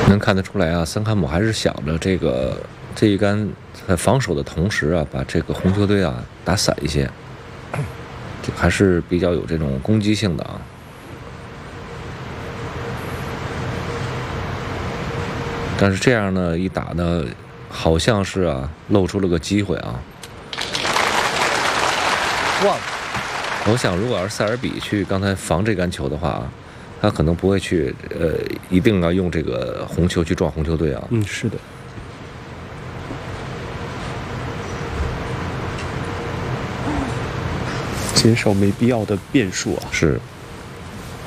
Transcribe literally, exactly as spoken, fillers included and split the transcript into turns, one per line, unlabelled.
能看得出来啊，森坎姆还是想着这个这一杆在防守的同时啊，把这个红球队啊打散一些，还是比较有这种攻击性的啊。但是这样呢，一打呢，好像是啊露出了个机会啊。
哇！
我想，如果要是塞尔比去刚才防这杆球的话啊，他可能不会去呃，一定要用这个红球去撞红球队啊。
嗯，是的。减少没必要的变数啊。
是。